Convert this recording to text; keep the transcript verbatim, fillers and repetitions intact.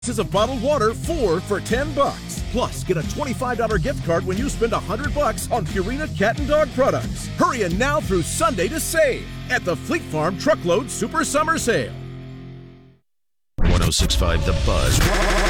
This is a bottled water, four for ten bucks. Plus, get a twenty-five dollars gift card when you spend one hundred bucks on Purina cat and dog products. Hurry in now through Sunday to save at the Fleet Farm Truckload Super Summer Sale. one oh six point five The Buzz.